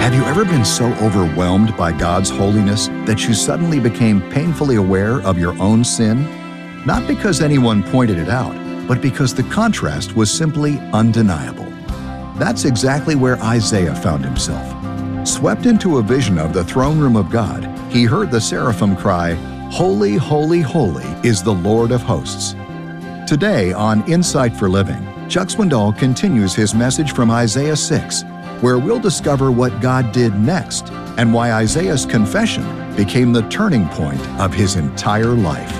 Have you ever been so overwhelmed by God's holiness that you suddenly became painfully aware of your own sin? Not because anyone pointed it out, but because the contrast was simply undeniable. That's exactly where Isaiah found himself. Swept into a vision of the throne room of God, he heard the seraphim cry, "Holy, holy, holy is the Lord of hosts." Today on Insight for Living, Chuck Swindoll continues his message from Isaiah 6, where we'll discover what God did next and why Isaiah's confession became the turning point of his entire life.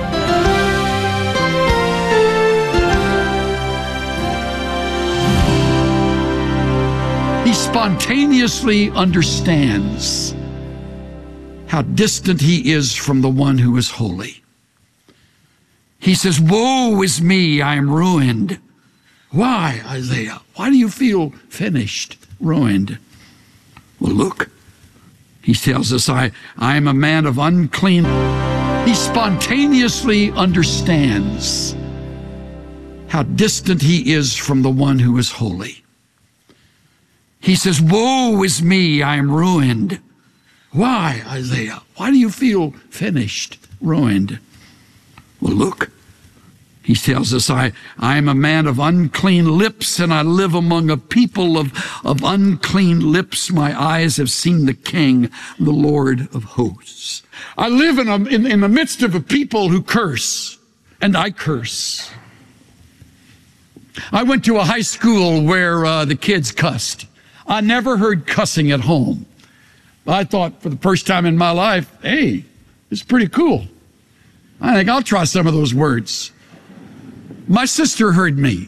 He spontaneously understands how distant he is from the one who is holy. He says, "Woe is me, I am ruined." Why, Isaiah? Why do you feel finished, ruined? Well, look, he tells us, I am a man of unclean. He spontaneously understands how distant he is from the one who is holy. He says, "Woe is me, I am ruined." Why, Isaiah? Why do you feel finished, ruined? Well, look, he tells us, I am a man of unclean lips, and I live among a people of unclean lips. My eyes have seen the King, the Lord of hosts. I live in the midst of a people who curse, and I curse. I went to a high school where the kids cussed. I never heard cussing at home. I thought for the first time in my life, hey, it's pretty cool. I think I'll try some of those words. My sister heard me.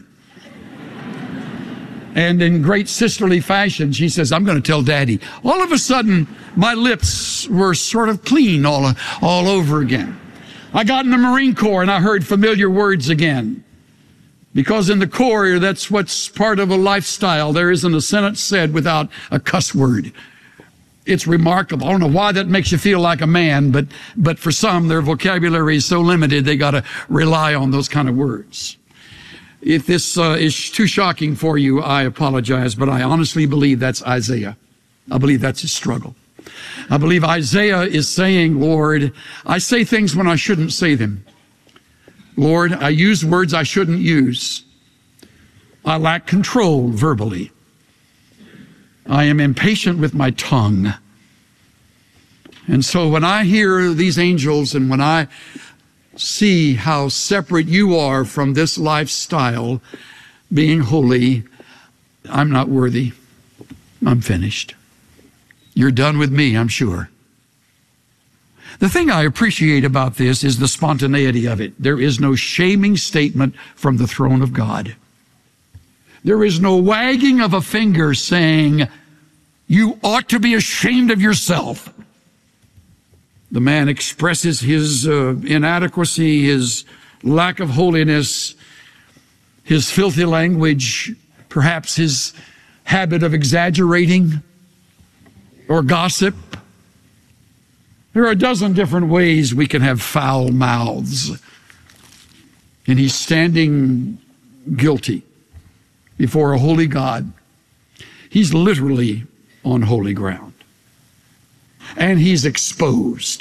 And in great sisterly fashion, she says, "I'm going to tell Daddy." All of a sudden, my lips were sort of clean all over again. I got in the Marine Corps and I heard familiar words again. Because in the Corps, that's what's part of a lifestyle. There isn't a sentence said without a cuss word. It's remarkable. I don't know why that makes you feel like a man, but for some, their vocabulary is so limited, they got to rely on those kind of words. If this is too shocking for you, I apologize, but I honestly believe that's Isaiah. I believe that's his struggle. I believe Isaiah is saying, "Lord, I say things when I shouldn't say them. Lord, I use words I shouldn't use. I lack control verbally. I am impatient with my tongue." And so when I hear these angels and when I see how separate you are from this lifestyle, being holy, I'm not worthy. I'm finished. You're done with me, I'm sure. The thing I appreciate about this is the spontaneity of it. There is no shaming statement from the throne of God. There is no wagging of a finger saying, "You ought to be ashamed of yourself." The man expresses his inadequacy, his lack of holiness, his filthy language, perhaps his habit of exaggerating or gossip. There are a dozen different ways we can have foul mouths. And he's standing guilty before a holy God. He's literally on holy ground. And he's exposed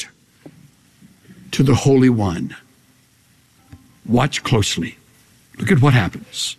to the Holy One. Watch closely. Look at what happens.